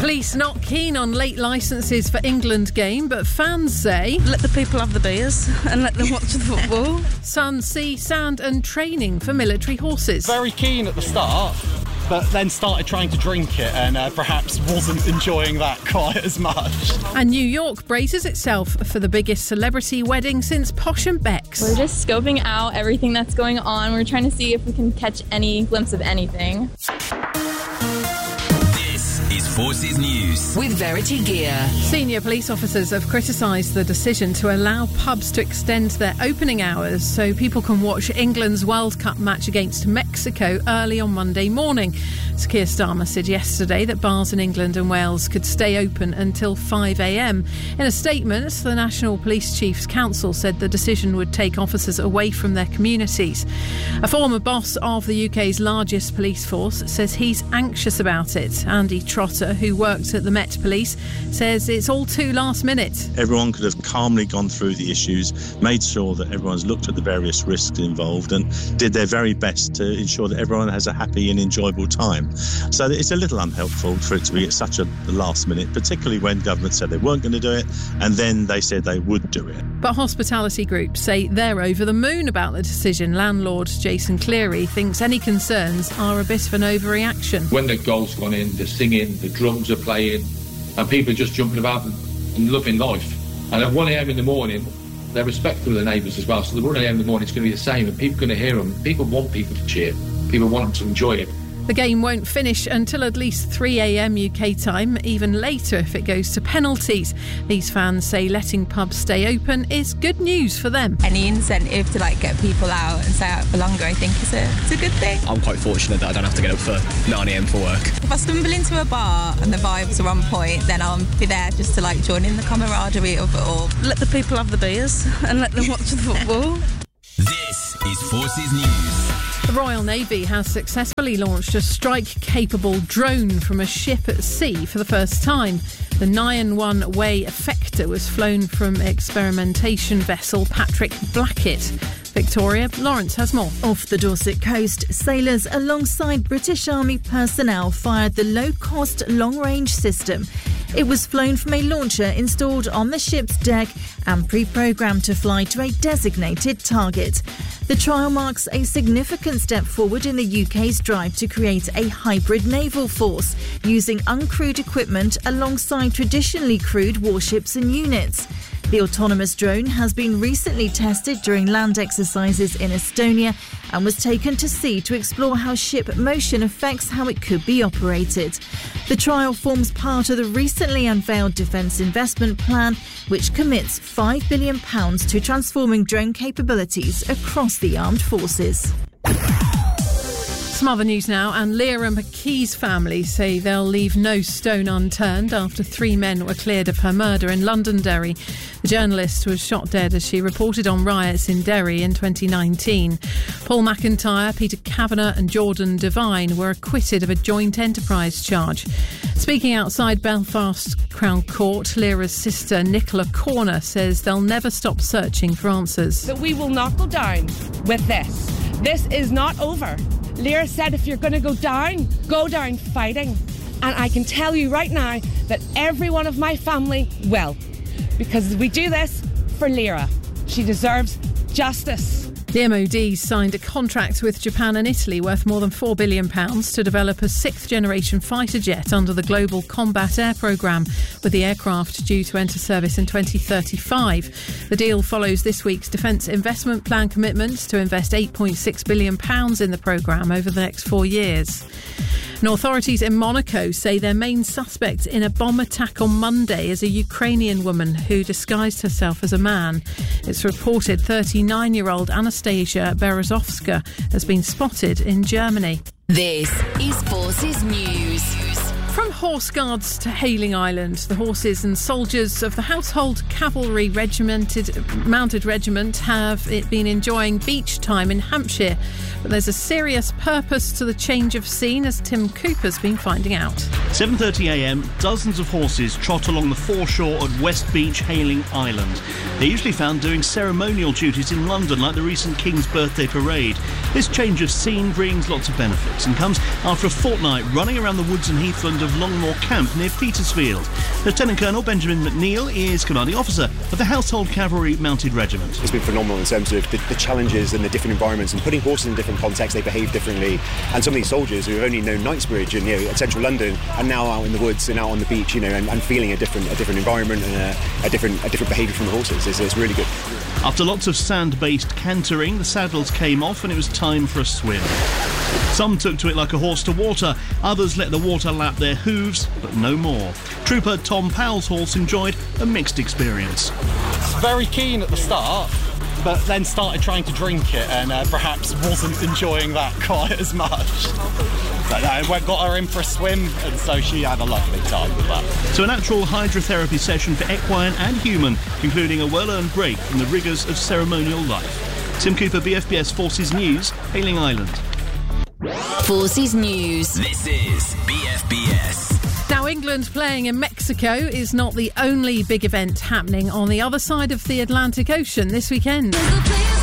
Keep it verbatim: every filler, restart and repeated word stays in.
Police not keen on late licences for England game, but fans say... Let the people have the beers and let them watch the football. Sun, sea, sand and training for military horses. Very keen at the start, but then started trying to drink it and uh, perhaps wasn't enjoying that quite as much. And New York braces itself for the biggest celebrity wedding since Posh and Becks. We're just scoping out everything that's going on. We're trying to see if we can catch any glimpse of anything. Is Forces News with Verity Gear. Senior police officers have criticised the decision to allow pubs to extend their opening hours so people can watch England's World Cup match against Mexico early on Monday morning. Sir Keir Starmer said yesterday that bars in England and Wales could stay open until five a.m. In a statement, the National Police Chiefs Council said the decision would take officers away from their communities. A former boss of the U K's largest police force says he's anxious about it. Andy Trotter, who worked at the Met Police, says it's all too last minute. Everyone could have calmly gone through the issues, made sure that everyone's looked at the various risks involved and did their very best to ensure that everyone has a happy and enjoyable time. So it's a little unhelpful for it to be at such a last minute, particularly when government said they weren't going to do it and then they said they would do it. But hospitality groups say they're over the moon about the decision. Landlord Jason Cleary thinks any concerns are a bit of an overreaction. When the goal's gone in, they're singing, the drums are playing, and people are just jumping about and loving life. And at one a.m. in the morning, they're respectful of the neighbours as well. So the one a.m. in the morning is going to be the same, and people are going to hear them. People want people to cheer. People want them to enjoy it. The game won't finish until at least three a.m. U K time, even later if it goes to penalties. These fans say letting pubs stay open is good news for them. Any incentive to like get people out and stay out for longer, I think is a, it's a good thing. I'm quite fortunate that I don't have to get up for nine a.m. for work. If I stumble into a bar and the vibes are on point, then I'll be there just to like join in the camaraderie of it all. Let the people have the beers and let them watch the football. This is Forces News. The Royal Navy has successfully launched a strike-capable drone from a ship at sea for the first time. The Nyan One Way Effector was flown from experimentation vessel Patrick Blackett. Victoria, Lawrence has more. Off the Dorset coast, sailors alongside British Army personnel fired the low-cost long-range system. It was flown from a launcher installed on the ship's deck and pre-programmed to fly to a designated target. The trial marks a significant step forward in the U K's drive to create a hybrid naval force, using uncrewed equipment alongside traditionally crewed warships and units. The autonomous drone has been recently tested during land exercises in Estonia and was taken to sea to explore how ship motion affects how it could be operated. The trial forms part of the recently unveiled Defence Investment Plan, which commits five billion pounds to transforming drone capabilities across the armed forces. Some other news now, and Lyra McKee's family say they'll leave no stone unturned after three men were cleared of her murder in Londonderry. The journalist was shot dead as she reported on riots in Derry in twenty nineteen. Paul McIntyre, Peter Kavanagh and Jordan Devine were acquitted of a joint enterprise charge. Speaking outside Belfast Crown Court, Lyra's sister Nicola Corner says they'll never stop searching for answers. That we will not go down with this. This is not over. Lyra said if you're going to go down, go down fighting. And I can tell you right now that every one of my family will. Because we do this for Lyra. She deserves justice. The M O D signed a contract with Japan and Italy worth more than four billion pounds to develop a sixth-generation fighter jet under the Global Combat Air Programme, with the aircraft due to enter service in twenty thirty-five. The deal follows this week's Defence Investment Plan commitment to invest eight point six billion pounds in the programme over the next four years. And authorities in Monaco say their main suspect in a bomb attack on Monday is a Ukrainian woman who disguised herself as a man. It's reported thirty-nine-year-old Anastasia Berezovska has been spotted in Germany. This is Forces News. From Horse Guards to Hayling Island, the horses and soldiers of the Household Cavalry Regimented Mounted Regiment have it been enjoying beach time in Hampshire. But there's a serious purpose to the change of scene, as Tim Cooper's been finding out. seven thirty a m, dozens of horses trot along the foreshore at West Beach, Hayling Island. They're usually found doing ceremonial duties in London, like the recent King's Birthday Parade. This change of scene brings lots of benefits and comes after a fortnight running around the woods and heathland of Longmoor Camp near Petersfield. Lieutenant Colonel Benjamin McNeil is commanding officer of the Household Cavalry Mounted Regiment. It's been phenomenal in terms of the, the challenges and the different environments and putting horses in different contexts. They behave differently, and some of these soldiers who have only known Knightsbridge and, you know, central London are now out in the woods and out on the beach, you know, and, and feeling a different a different environment and a, a different a different behaviour from the horses. It's, it's really good. After lots of sand-based cantering, the saddles came off and it was time for a swim. Some took to it like a horse to water, others let the water lap their hooves, but no more. Trooper Tom Powell's horse enjoyed a mixed experience. Very keen at the start, but then started trying to drink it and uh, perhaps wasn't enjoying that quite as much. But I uh, got her in for a swim, and so she had a lovely time with that. So a natural hydrotherapy session for equine and human, including a well-earned break from the rigours of ceremonial life. Tim Cooper, B F B S Forces News, Hayling Island. Forces News. This is B F B S. Now, England playing in Mexico is not the only big event happening on the other side of the Atlantic Ocean this weekend.